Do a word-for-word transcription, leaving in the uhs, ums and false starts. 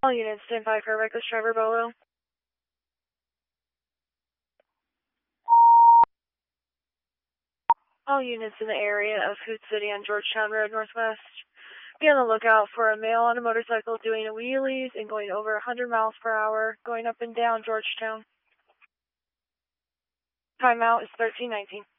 All units stand by for reckless driver Bolo. All units in the area of Hood City on Georgetown Road Northwest. Be on the lookout for a male on a motorcycle doing wheelies and going over one hundred miles per hour, going up and down Georgetown. Timeout is thirteen nineteen.